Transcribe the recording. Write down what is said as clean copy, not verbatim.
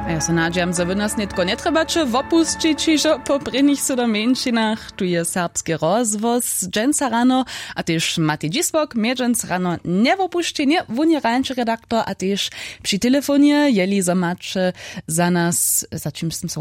A ja se nadziam, że wy nas nitko nie trebacie wopuścić, iżo po prynich sudomeńczynach. Tu je serbski rozwoz, dżęca rano, a też Matej Dzisłok, mnie dżęc rano nie wopuszczenie, wunie rańczy redaktor, a też przy telefonie, jeli za macze za nas, za czym